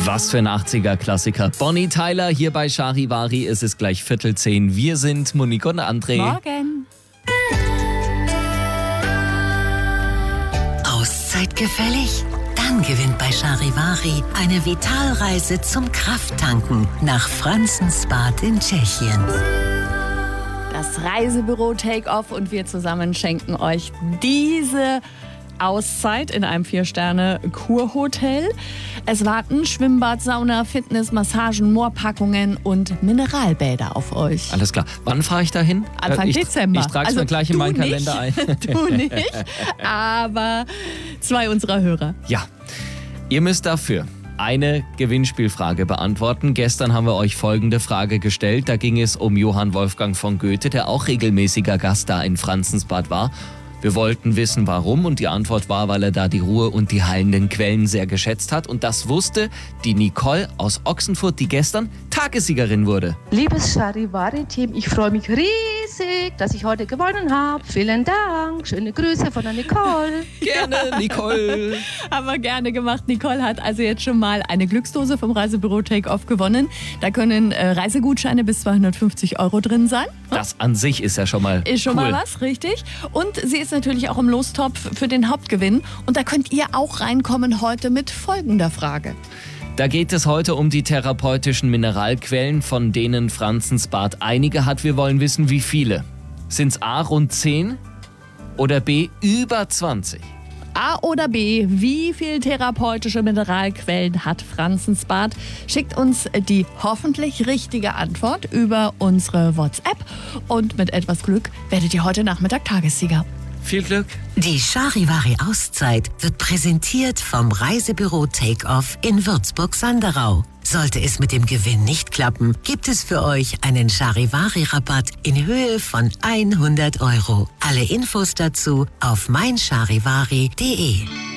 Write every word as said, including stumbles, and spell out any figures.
Was für ein achtziger-Klassiker. Bonnie Tyler hier bei Charivari. Es ist gleich Viertel zehn. Wir sind Monique und André. Morgen. Auszeit gefällig? Dann gewinnt bei Charivari eine Vitalreise zum Krafttanken nach Franzensbad in Tschechien. Das Reisebüro Take-Off und wir zusammen schenken euch diese Auszeit in einem Vier-Sterne-Kurhotel. Es warten Schwimmbad, Sauna, Fitness, Massagen, Moorpackungen und Mineralbäder auf euch. Alles klar. Wann fahre ich da hin? Anfang ich, Dezember. Ich trage es also mir gleich in meinen nicht, Kalender ein. Du nicht, aber zwei unserer Hörer. Ja, ihr müsst dafür eine Gewinnspielfrage beantworten. Gestern haben wir euch folgende Frage gestellt. Da ging es um Johann Wolfgang von Goethe, der auch regelmäßiger Gast da in Franzensbad war. Wir wollten wissen, warum, und die Antwort war, weil er da die Ruhe und die heilenden Quellen sehr geschätzt hat. Und das wusste die Nicole aus Ochsenfurt, die gestern Tagessiegerin wurde. Liebes Charivari-Team, ich freue mich riesig, dass ich heute gewonnen habe. Vielen Dank. Schöne Grüße von der Nicole. Gerne, Nicole. Haben wir gerne gemacht. Nicole hat also jetzt schon mal eine Glücksdose vom Reisebüro Take-Off gewonnen. Da können äh, Reisegutscheine bis zweihundertfünfzig Euro drin sein. Das an sich ist ja schon mal Ist schon cool. mal was, richtig. Und sie ist natürlich auch im Lostopf für den Hauptgewinn. Und da könnt ihr auch reinkommen heute mit folgender Frage. Da geht es heute um die therapeutischen Mineralquellen, von denen Franzensbad einige hat. Wir wollen wissen, wie viele. Sind es A, rund zehn oder B, über zwanzig? A oder B, wie viel therapeutische Mineralquellen hat Franzensbad? Schickt uns die hoffentlich richtige Antwort über unsere WhatsApp. Und mit etwas Glück werdet ihr heute Nachmittag Tagessieger. Viel Glück. Die Charivari-Auszeit wird präsentiert vom Reisebüro Take-Off in Würzburg-Sanderau. Sollte es mit dem Gewinn nicht klappen, gibt es für euch einen Charivari-Rabatt in Höhe von hundert Euro. Alle Infos dazu auf mein charivari punkt de.